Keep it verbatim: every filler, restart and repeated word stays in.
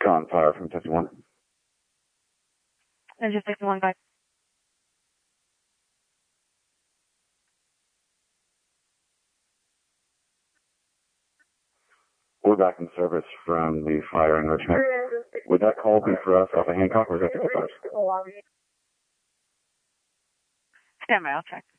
Con fire from fifty-one. And just fifty-one, guys. We're back in service from the fire in Richmond. Would that call be for us off of Hancock or is that fifty-five? Stand by, I'll check.